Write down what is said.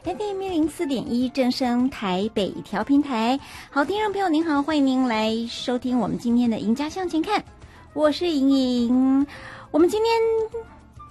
FM 104.1正声台北调频台。好，听众朋友您好，欢迎您来收听我们今天的赢家向前看，我是莹莹。我们今天